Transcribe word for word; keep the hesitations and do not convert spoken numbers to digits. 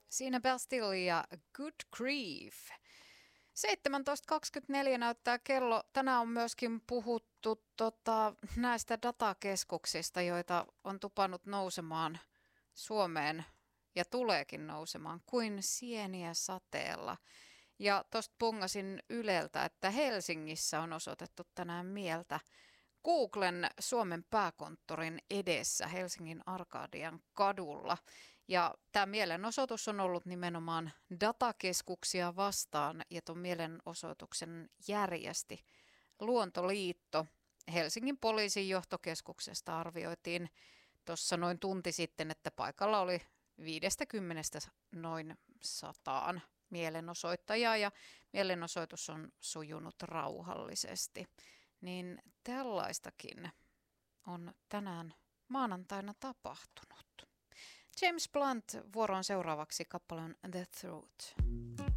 Siinä Bastille ja Good Grief. seitsemäntoista kaksikymmentäneljä näyttää kello. Tänään on myöskin puhuttu tota, näistä datakeskuksista, joita on tupannut nousemaan Suomeen ja tuleekin nousemaan kuin sieniä sateella. Ja tuosta pungasin Yleltä, että Helsingissä on osoitettu tänään mieltä Googlen Suomen pääkonttorin edessä Helsingin Arkadian kadulla. Ja tämä mielenosoitus on ollut nimenomaan datakeskuksia vastaan, ja tuon mielenosoituksen järjesti Luontoliitto. Helsingin poliisin johtokeskuksesta arvioitiin tuossa noin tunti sitten, että paikalla oli viidestäkymmenestä noin sataan mielenosoittajaa, ja mielenosoitus on sujunut rauhallisesti. Niin tällaistakin on tänään maanantaina tapahtunut. James Blunt vuoroon seuraavaksi kappaleen The Truth.